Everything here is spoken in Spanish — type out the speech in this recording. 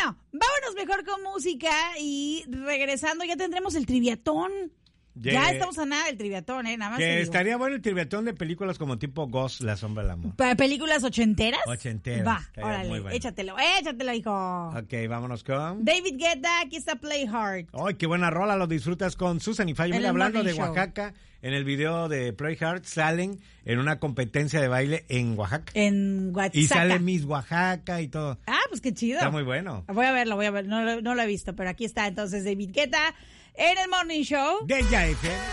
Bueno, vámonos mejor con música y regresando ya tendremos el triviatón. Ya estamos a nada del triviatón, nada más. Que estaría bueno el triviatón de películas como tipo Ghost, La Sombra del Amor. ¿Para películas ochenteras? Ochenteras. Va, órale, bueno. échatelo, hijo. Ok, vámonos con... David Guetta, aquí está Play Hard. ¡Ay, qué buena rola! Lo disfrutas con Susan y Fay. Hablando de Show. Oaxaca, en el video de Play Hard salen en una competencia de baile en Oaxaca. En Oaxaca. Y sale Miss Oaxaca y todo. Ah, pues qué chido. Está muy bueno. Voy a verlo. No lo he visto, pero aquí está entonces David Guetta en el Morning Show. De Ya FM.